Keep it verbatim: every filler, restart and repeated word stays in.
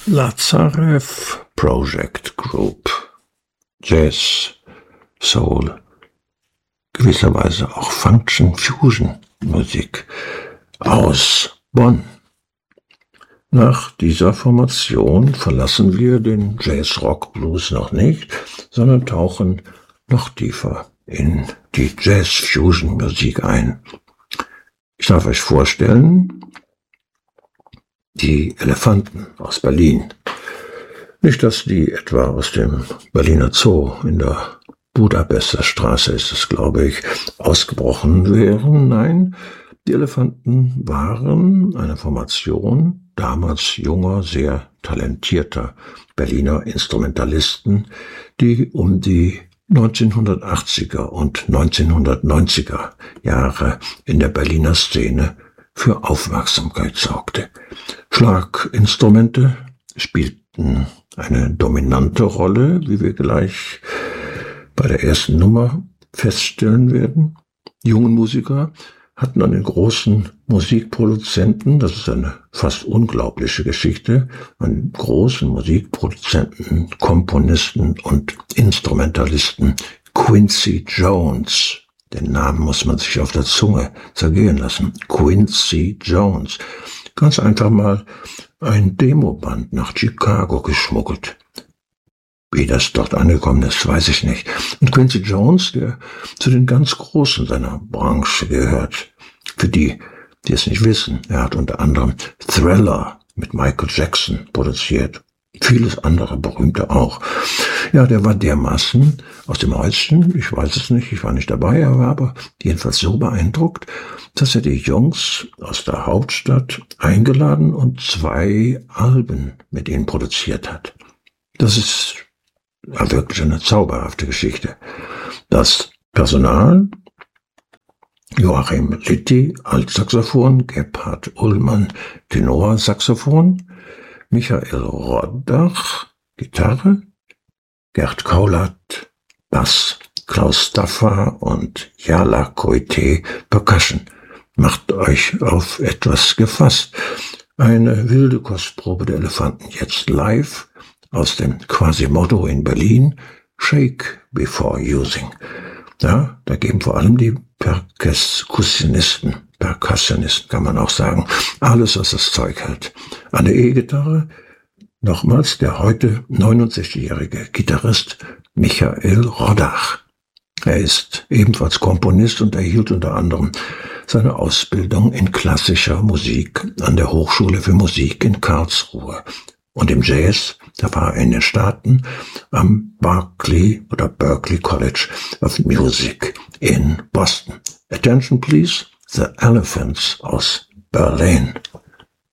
Lazarev Project Group, Jazz, Soul, gewisserweise auch Function Fusion Musik aus Bonn. Nach dieser Formation verlassen wir den Jazz-Rock-Blues noch nicht, sondern tauchen noch tiefer in die Jazz-Fusion-Musik ein. Ich darf euch vorstellen, die Elefanten aus Berlin. Nicht, dass die etwa aus dem Berliner Zoo in der Budapester Straße ist es, glaube ich, ausgebrochen wären. Nein, die Elefanten waren eine Formation damals junger, sehr talentierter Berliner Instrumentalisten, die um die neunzehnhundertachtziger und neunzehnhundertneunziger Jahre in der Berliner Szene für Aufmerksamkeit sorgte. Schlaginstrumente spielten eine dominante Rolle, wie wir gleich bei der ersten Nummer feststellen werden. Junge Musiker hatten an den großen Musikproduzenten, das ist eine fast unglaubliche Geschichte, an großen Musikproduzenten, Komponisten und Instrumentalisten Quincy Jones. Den Namen muss man sich auf der Zunge zergehen lassen. Quincy Jones. Ganz einfach mal ein Demoband nach Chicago geschmuggelt. Wie das dort angekommen ist, weiß ich nicht. Und Quincy Jones, der zu den ganz Großen seiner Branche gehört. Für die, die es nicht wissen, er hat unter anderem Thriller mit Michael Jackson produziert. Vieles andere berühmte auch. Ja, der war dermaßen aus dem Häuschen, ich weiß es nicht, ich war nicht dabei, er war aber jedenfalls so beeindruckt, dass er die Jungs aus der Hauptstadt eingeladen und zwei Alben mit ihnen produziert hat. Das ist ja wirklich eine zauberhafte Geschichte. Das Personal: Joachim Litti, Altsaxophon, Gebhard Ullmann, Tenorsaxophon, Michael Roddach, Gitarre, Gerd Kaulat, Bass, Klaus Staffa und Jala Koité, Percussion. Macht euch auf etwas gefasst. Eine wilde Kostprobe der Elefanten jetzt live aus dem Quasimodo in Berlin, Shake Before Using. Ja, da geben vor allem die Perkussionisten, Percussionisten kann man auch sagen, alles, was das Zeug hält. An der E-Gitarre nochmals der heute neunundsechzigjährige Gitarrist Michael Roddach. Er ist ebenfalls Komponist und erhielt unter anderem seine Ausbildung in klassischer Musik an der Hochschule für Musik in Karlsruhe. Und im Jazz, da war er in den Staaten am Berklee oder Berklee College of Music in Boston. Attention please, The Elephants aus Berlin.